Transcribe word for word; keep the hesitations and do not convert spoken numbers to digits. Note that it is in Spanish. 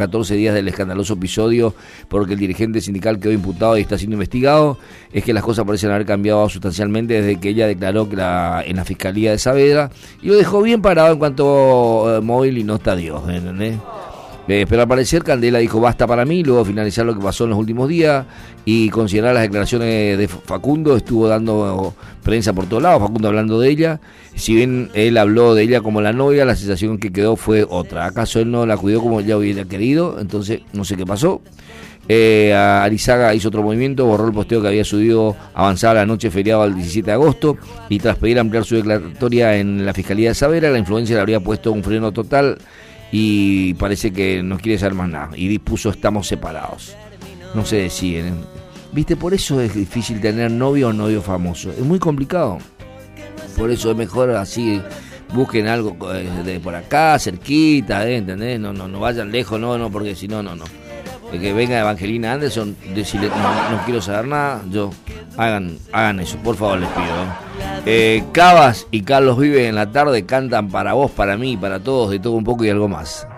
catorce días del escandaloso episodio porque el dirigente sindical quedó imputado y está siendo investigado, es que las cosas parecen haber cambiado sustancialmente desde que ella declaró que la, en la Fiscalía de Saavedra y lo dejó bien parado en cuanto uh, móvil y no está Dios, ¿entendés? Eh, pero al parecer Candela dijo basta para mí, luego de finalizar lo que pasó en los últimos días y considerar las declaraciones de Facundo, estuvo dando prensa por todos lados, Facundo hablando de ella, si bien él habló de ella como la novia, la sensación que quedó fue otra, acaso él no la cuidó como ella hubiera querido, entonces no sé qué pasó. Eh, Arizaga hizo otro movimiento, borró el posteo que había subido avanzada la noche feriado al diecisiete de agosto y tras pedir ampliar su declaratoria en la Fiscalía de Saavedra, la influencia le habría puesto un freno total y parece que no quiere saber más nada y dispuso estamos separados, no se deciden, viste, por eso es difícil tener novio o novio famoso, es muy complicado, por eso es mejor así, busquen algo de por acá cerquita, ¿eh? ¿Entendés? No, no, no vayan lejos, no, no, porque si no, no, no, que venga Evangelina Anderson, decirle no, no quiero saber nada, yo, hagan, hagan eso, por favor les pido, ¿eh? Eh, Cabas y Carlos Vives en la tarde cantan para vos, para mí, para todos, de todo un poco y algo más.